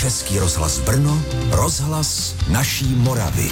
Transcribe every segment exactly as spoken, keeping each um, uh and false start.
Český rozhlas Brno, rozhlas naší Moravy.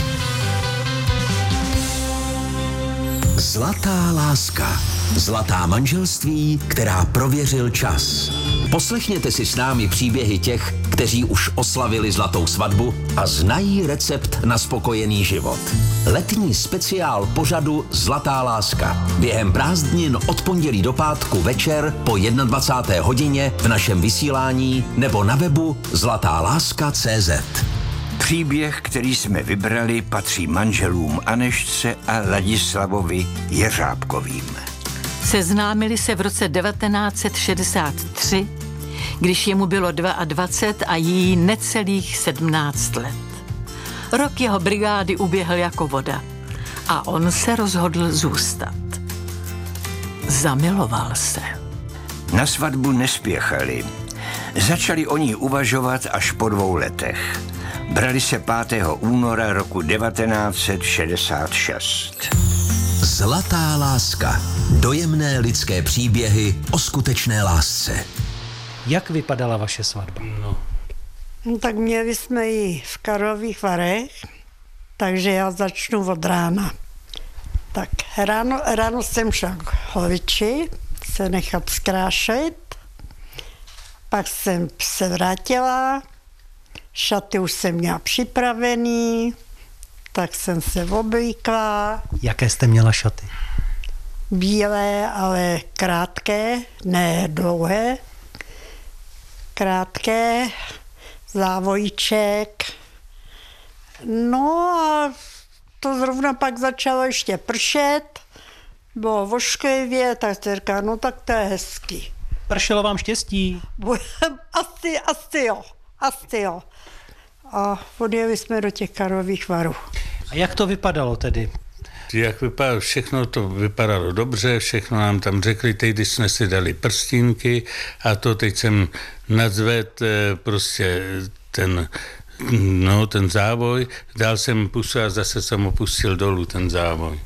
Zlatá láska. Zlatá manželství, která prověřil čas. Poslechněte si s námi příběhy těch, kteří už oslavili zlatou svatbu a znají recept na spokojený život. Letní speciál pořadu Zlatá láska. Během prázdnin od pondělí do pátku večer po dvacáté jedné hodině v našem vysílání nebo na webu zlatá láska tečka cé zet. Příběh, který jsme vybrali, patří manželům Anežce a Ladislavovi Jeřábkovým. Seznámili se v roce devatenáct set šedesát tři, když jemu bylo dvacet dva a jí necelých sedmnáct let. Rok jeho brigády uběhl jako voda a on se rozhodl zůstat. Zamiloval se. Na svatbu nespěchali. Začali o ní uvažovat až po dvou letech. Brali se pátého února roku devatenáct set šedesát šest. Zlatá láska. Dojemné lidské příběhy o skutečné lásce. Jak vypadala vaše svatba? No. No, tak měli jsme ji v Karlových Varech, takže já začnu od rána. Tak ráno, ráno jsem šla k Hoviči se nechat zkrášet, pak jsem se vrátila, šaty už jsem měla připravený, tak jsem se oblíkla. Jaké jste měla šaty? Bílé, ale krátké, ne dlouhé. Krátké, závojíček. No a to zrovna pak začalo ještě pršet, bylo vošklivě, tak se říká, no tak to je hezký. Pršelo vám štěstí? asi, asi jo, asi jo. A odjeli jsme do těch Karlových Varů. A jak to vypadalo tedy? Jak vypadalo, všechno to vypadalo dobře, všechno nám tam řekli, teď jsme si dali prstínky a to teď jsem nadzvedl prostě ten, no, ten závoj, dal jsem pusu a zase jsem opustil dolů ten závoj.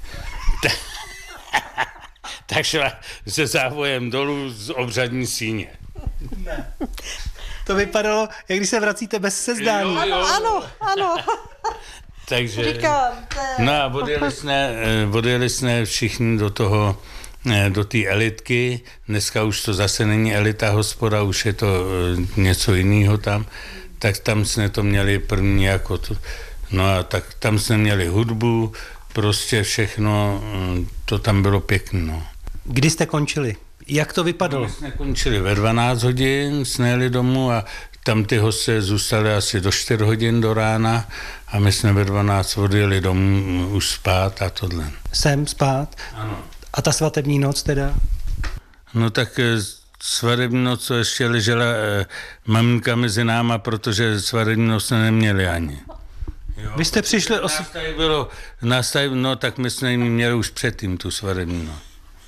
Takže se závojem dolů z obřadní síně. Ne. To vypadalo, jak když se vracíte bez sezdání. Ano, ano, ano. Takže, říkám, no a odjeli jsme, odjeli jsme všichni do toho, do té elitky. Dneska už to zase není elita hospoda, už je to něco jiného tam. Tak tam jsme to měli první jako to. No a tak tam jsme měli hudbu, prostě všechno, to tam bylo pěkné, no. Kdy jste končili? Jak to vypadalo? My jsme končili ve dvanáct hodin, jsme jeli domů a tam ty hosté zůstali asi do čtyř hodin do rána a my jsme ve dvanáct odjeli domů už spát a tohle. Sem spát? Ano. A ta svatební noc teda? No tak svatební noc to ještě ležela eh, maminka mezi náma, protože svatební noc jsme neměli ani. Jo, vy jste přišli... Nás Os... tady bylo, nás tady, no tak my jsme měli už předtím tu svatební noc.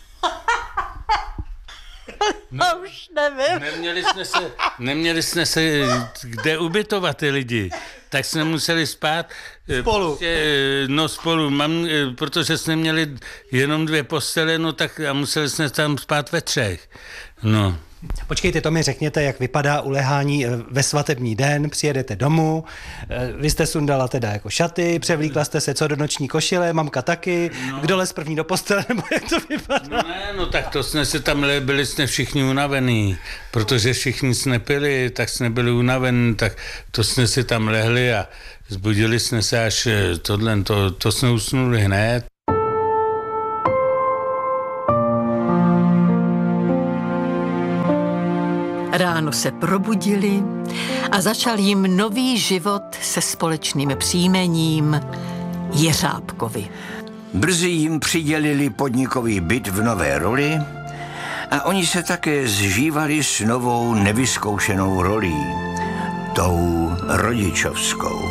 No, už nevím. Neměli jsme se, neměli jsme se kde ubytovat ty lidi, tak jsme museli spát spolu. Prostě, no spolu, mám, protože jsme měli jenom dvě postele, no tak a museli jsme tam spát ve třech. No. Počkejte, to mi řekněte, jak vypadá ulehání ve svatební den, přijedete domů, vy jste sundala teda jako šaty, převlíkla jste se co do noční košile, mamka taky, no. Kdo les první do postele, nebo jak to vypadá? No ne, no tak to jsme se tam, byli jsme všichni unavený, protože všichni jsme pili, tak jsme byli unavení, tak to jsme si tam lehli a zbudili jsme se až tohle, to, to jsme usnuli hned. Ráno se probudili a začal jim nový život se společným příjmením Jeřábkovi. Brzy jim přidělili podnikový byt v Nové Roli a oni se také zžívali s novou nevyzkoušenou rolí, tou rodičovskou.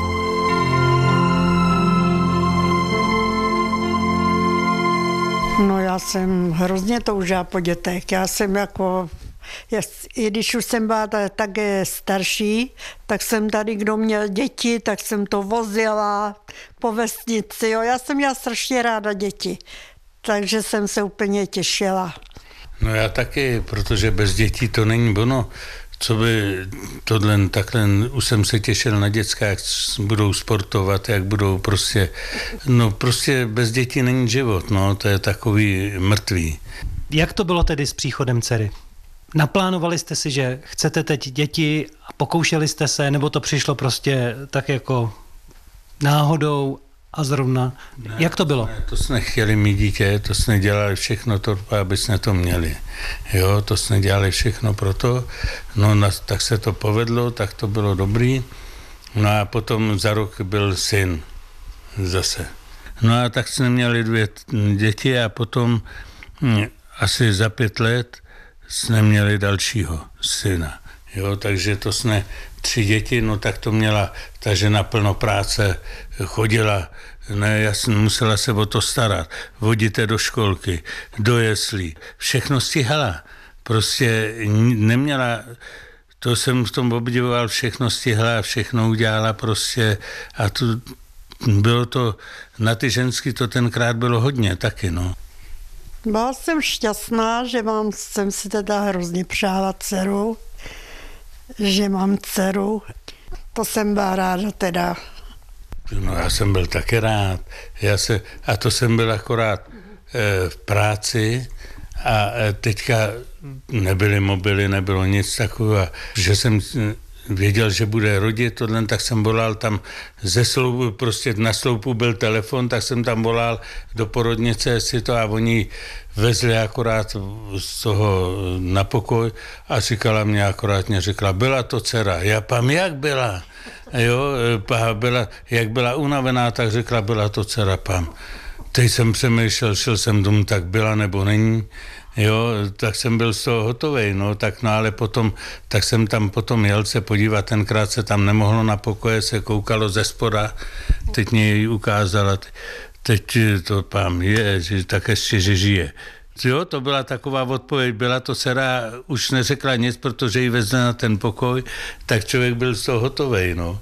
No já jsem hrozně toužila po dětech. Já jsem jako, i když už jsem byla tak starší, tak jsem tady, kdo měl děti, tak jsem to vozila po vesnici. Jo. Já jsem měla strašně ráda děti, takže jsem se úplně těšila. No já taky, protože bez dětí to není ono. co by tohle, takhle, už jsem se těšil na děcka, jak budou sportovat, jak budou prostě, no prostě bez dětí není život, no, to je takový mrtvý. Jak to bylo tedy s příchodem dcery? Naplánovali jste si, že chcete teď děti a pokoušeli jste se, nebo to přišlo prostě tak jako náhodou a zrovna? Ne, Jak to bylo? Ne, to jsme chtěli mít dítě, to jsme dělali všechno to, aby jsme to měli. Jo, to jsme dělali všechno proto, no na, tak se to povedlo, tak to bylo dobrý. No a potom za rok byl syn zase. No a tak jsme měli dvě děti a potom hm, asi za pět let jsme měli dalšího syna. Jo, takže to jsme tři děti, no tak to měla ta žena plno práce, chodila, ne, jasně, musela se o to starat, vodíte do školky, do jeslí, všechno stihala. Prostě neměla, to jsem v tom obdivoval, všechno stihla a všechno udělala prostě a to bylo to, na ty ženský to tenkrát bylo hodně taky, no. Byla jsem šťastná, že mám, jsem si teda hrozně přála dceru, že mám dceru. To jsem byla ráda teda. No já jsem byl taky rád. Já se, a to jsem byl akorát e, v práci a e, teďka nebyly mobily, nebylo nic takového. Že jsem věděl, že bude rodit tohle, tak jsem volal tam ze sloupu, prostě na sloupu byl telefon, tak jsem tam volal do porodnice, jestli to, a oni vezli akorát z toho na pokoj a říkala mě akorát, mě řekla, byla to dcera. Já pam, jak byla? Jo, byla, jak byla unavená, tak řekla, byla to dcera, pam. Teď jsem přemýšlel, šel jsem domů, tak byla nebo není. Jo, tak jsem byl z toho hotovej, no, tak no, ale potom, tak jsem tam potom jel se podívat, tenkrát se tam nemohlo na pokoje, se koukalo ze spoda, teď mě ji ukázala, teď to pám je, že tak ještě, že žije. Jo, to byla taková odpověď, byla to dcera, už neřekla nic, protože ji vezli na ten pokoj, tak člověk byl z toho hotovej, no.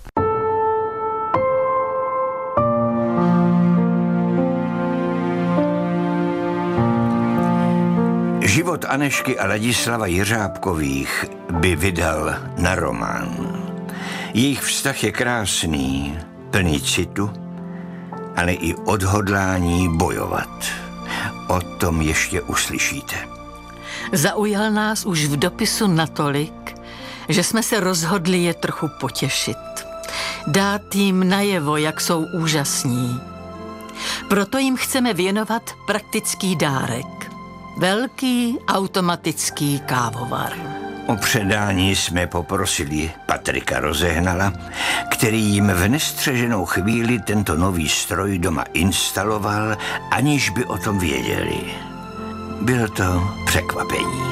Život Anešky a Ladislava Jiřábkových by vydal na román. Jejich vztah je krásný, plný citu, ale i odhodlání bojovat. O tom ještě uslyšíte. Zaujal nás už v dopisu natolik, že jsme se rozhodli je trochu potěšit. Dát jim najevo, jak jsou úžasní. Proto jim chceme věnovat praktický dárek. Velký automatický kávovar. O předání jsme poprosili Patrika Rozehnala, který jim v nestřeženou chvíli tento nový stroj doma instaloval, aniž by o tom věděli. Bylo to překvapení.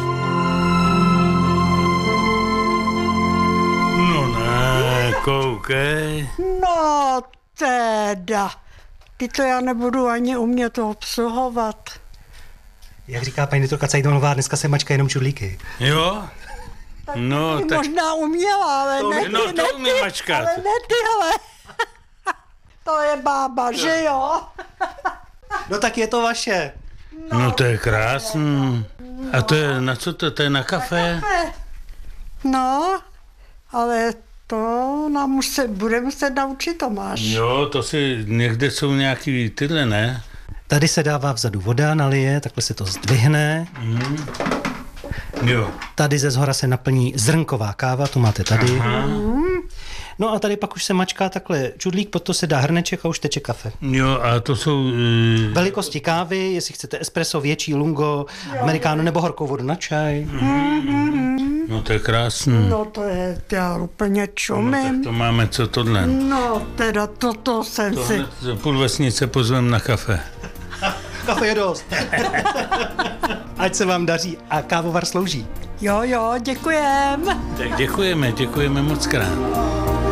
No ne, koukej. No teda, ty to já nebudu ani umět obsluhovat. Jak říká paní doktorka Cajdonová, dneska se mačka jenom čudlíky. Jo? Tak No, ty tak... možná uměla, ale To, ne ty, no, to ne umí ty, mačkat. ale ne tyhle. To je bába, že jo? No tak je to vaše. No, no to je krásný. A to je, na co to, to je na kafe? No, ale to nám muset, bude muset naučit Tomáš. Jo, to si, někde jsou nějaký tyhle, ne? Tady se dává vzadu voda, nalije, takhle se to zdvihne. Mm. Jo. Tady ze zhora se naplní zrnková káva, tu máte tady. Aha. No a tady pak už se mačká takhle čudlík, pod to se dá hrneček a už teče kafe. Jo, a to jsou... Uh... Velikosti kávy, jestli chcete espresso, větší, lungo, americano nebo horkou vodu na čaj. Mm-hmm. No to je krásný. No to je, já úplně čumím. No, tak to máme co tohle. No teda toto jsem To si... půl vesnice pozvem na kafe. Kafe je dost. Ať se vám daří a kávovar slouží. Jo, jo, děkujem. Tak děkujeme, děkujeme moc krát.